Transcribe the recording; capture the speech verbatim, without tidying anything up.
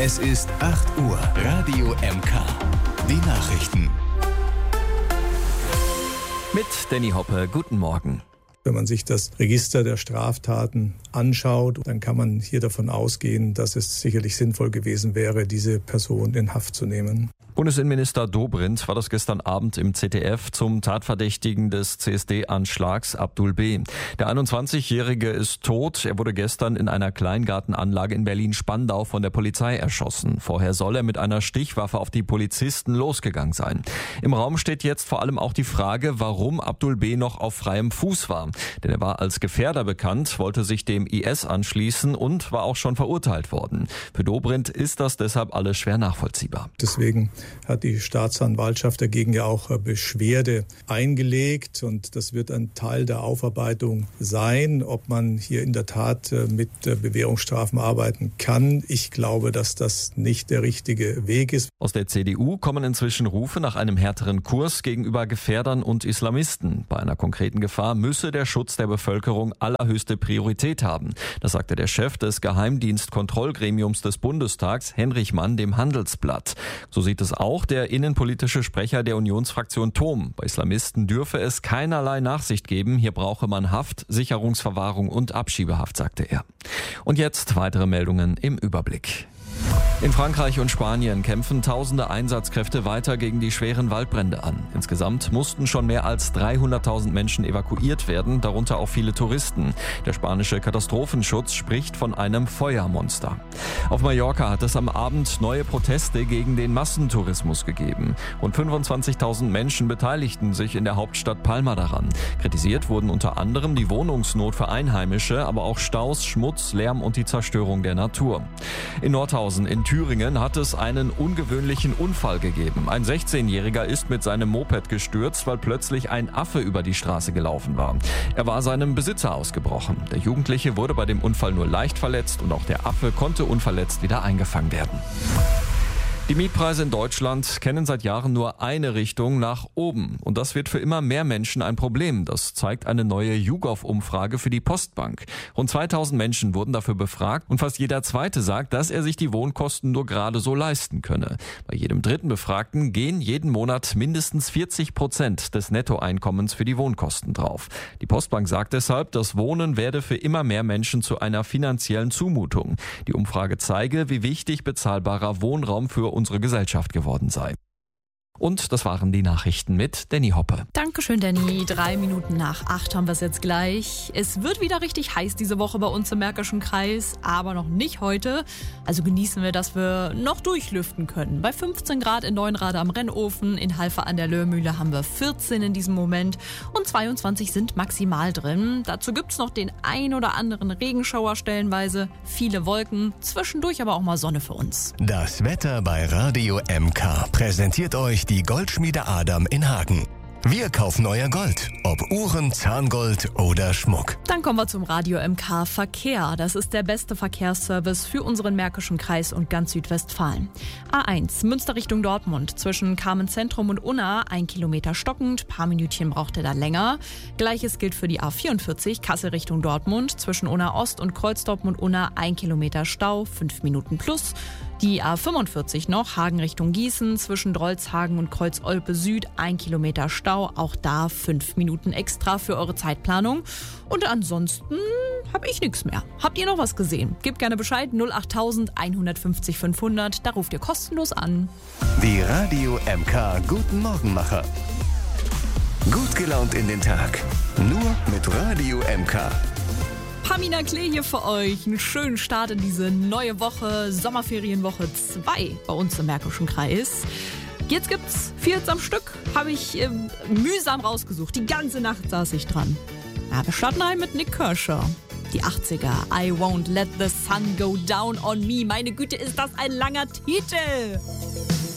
Es ist acht Uhr. Radio M K. Die Nachrichten. Mit Danny Hoppe, guten Morgen. Wenn man sich das Register der Straftaten anschaut, dann kann man hier davon ausgehen, dass es sicherlich sinnvoll gewesen wäre, diese Person in Haft zu nehmen. Bundesinnenminister Dobrindt war das gestern Abend im Z D F zum Tatverdächtigen des C S D-Anschlags Abdul B. Der einundzwanzigjährige ist tot. Er wurde gestern in einer Kleingartenanlage in Berlin-Spandau von der Polizei erschossen. Vorher soll er mit einer Stichwaffe auf die Polizisten losgegangen sein. Im Raum steht jetzt vor allem auch die Frage, warum Abdul B. noch auf freiem Fuß war. Denn er war als Gefährder bekannt, wollte sich dem I S anschließen und war auch schon verurteilt worden. Für Dobrindt ist das deshalb alles schwer nachvollziehbar. Deswegen hat die Staatsanwaltschaft dagegen ja auch Beschwerde eingelegt und das wird ein Teil der Aufarbeitung sein, ob man hier in der Tat mit Bewährungsstrafen arbeiten kann. Ich glaube, dass das nicht der richtige Weg ist. Aus der C D U kommen inzwischen Rufe nach einem härteren Kurs gegenüber Gefährdern und Islamisten. Bei einer konkreten Gefahr müsse der Schutz der Bevölkerung allerhöchste Priorität haben. Das sagte der Chef des Geheimdienstkontrollgremiums des Bundestags, Henrich Mann, dem Handelsblatt. So sieht es auch der innenpolitische Sprecher der Unionsfraktion Thom. Bei Islamisten dürfe es keinerlei Nachsicht geben. Hier brauche man Haft, Sicherungsverwahrung und Abschiebehaft, sagte er. Und jetzt weitere Meldungen im Überblick. In Frankreich und Spanien kämpfen tausende Einsatzkräfte weiter gegen die schweren Waldbrände an. Insgesamt mussten schon mehr als dreihunderttausend Menschen evakuiert werden, darunter auch viele Touristen. Der spanische Katastrophenschutz spricht von einem Feuermonster. Auf Mallorca hat es am Abend neue Proteste gegen den Massentourismus gegeben. Rund fünfundzwanzigtausend Menschen beteiligten sich in der Hauptstadt Palma daran. Kritisiert wurden unter anderem die Wohnungsnot für Einheimische, aber auch Staus, Schmutz, Lärm und die Zerstörung der Natur. In Nordhausen in Thüringen hat es einen ungewöhnlichen Unfall gegeben. Ein sechzehnjähriger ist mit seinem Moped gestürzt, weil plötzlich ein Affe über die Straße gelaufen war. Er war seinem Besitzer ausgebrochen. Der Jugendliche wurde bei dem Unfall nur leicht verletzt und auch der Affe konnte unverletzt wieder eingefangen werden. Die Mietpreise in Deutschland kennen seit Jahren nur eine Richtung, nach oben. Und das wird für immer mehr Menschen ein Problem. Das zeigt eine neue YouGov-Umfrage für die Postbank. Rund zweitausend Menschen wurden dafür befragt und fast jeder Zweite sagt, dass er sich die Wohnkosten nur gerade so leisten könne. Bei jedem dritten Befragten gehen jeden Monat mindestens vierzig Prozent des Nettoeinkommens für die Wohnkosten drauf. Die Postbank sagt deshalb, das Wohnen werde für immer mehr Menschen zu einer finanziellen Zumutung. Die Umfrage zeige, wie wichtig bezahlbarer Wohnraum für unsere Gesellschaft geworden sei. Und das waren die Nachrichten mit Danny Hoppe. Dankeschön, Danny. Drei Minuten nach acht haben wir es jetzt gleich. Es wird wieder richtig heiß diese Woche bei uns im Märkischen Kreis, aber noch nicht heute. Also genießen wir, dass wir noch durchlüften können. Bei fünfzehn Grad in Neuenrade am Rennofen, in Halver an der Löhrmühle haben wir vierzehn in diesem Moment und zweiundzwanzig sind maximal drin. Dazu gibt's noch den ein oder anderen Regenschauer stellenweise, viele Wolken, zwischendurch aber auch mal Sonne für uns. Das Wetter bei Radio M K präsentiert euch die Goldschmiede Adam in Hagen. Wir kaufen euer Gold, ob Uhren, Zahngold oder Schmuck. Dann kommen wir zum Radio M K Verkehr. Das ist der beste Verkehrsservice für unseren Märkischen Kreis und ganz Südwestfalen. A eins, Münster Richtung Dortmund, zwischen Carmen-Zentrum und Unna, ein Kilometer stockend, paar Minütchen braucht er da länger. Gleiches gilt für die A vierundvierzig, Kassel Richtung Dortmund, zwischen Unna Ost und Kreuzdortmund Unna, ein Kilometer Stau, fünf Minuten plus. Die A fünfundvierzig noch, Hagen Richtung Gießen, zwischen Drolshagen und Kreuz-Olpe Süd, ein Kilometer Stau, auch da fünf Minuten extra für eure Zeitplanung. Und ansonsten habe ich nichts mehr. Habt ihr noch was gesehen? Gebt gerne Bescheid, null achttausend, hundertfünfzig, fünfhundert, da ruft ihr kostenlos an. Die Radio M K Guten Morgenmacher. Gut gelaunt in den Tag. Nur mit Radio M K. Pamina Klee hier für euch. Einen schönen Start in diese neue Woche, Sommerferienwoche zwei bei uns im Märkischen Kreis. Jetzt gibt's vier am Stück, habe ich äh, mühsam rausgesucht. Die ganze Nacht saß ich dran. Ja, wir starten ein mit Nick Kershaw. Die achtziger. I won't let the sun go down on me. Meine Güte, ist das ein langer Titel.